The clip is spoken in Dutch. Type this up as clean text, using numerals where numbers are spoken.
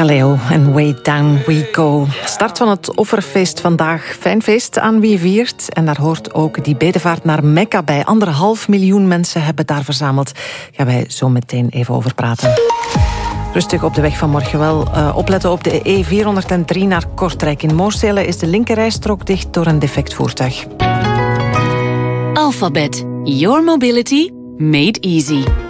Kaleo en Way Down We Go. Start van het offerfeest vandaag. Fijn feest aan wie viert. En daar hoort ook die bedevaart naar Mekka bij. 1,5 miljoen mensen hebben daar verzameld. Gaan wij zo meteen even over praten. Rustig op de weg van morgen wel. Opletten op de E403 naar Kortrijk. In Moorsele is de linkerrijstrook dicht door een defect voertuig. Alphabet. Your mobility made easy.